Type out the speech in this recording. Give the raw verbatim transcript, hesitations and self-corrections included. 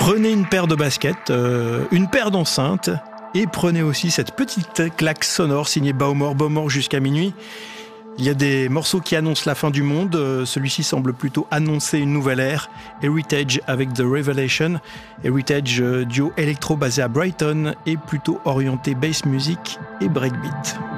Prenez une paire de baskets, euh, une paire d'enceintes et prenez aussi cette petite claque sonore signée Bowmore, Bowmore jusqu'à minuit. Il y a des morceaux qui annoncent la fin du monde, euh, celui-ci semble plutôt annoncer une nouvelle ère. Heritage avec The Revelation, Heritage euh, duo électro basé à Brighton et plutôt orienté bass music et breakbeat.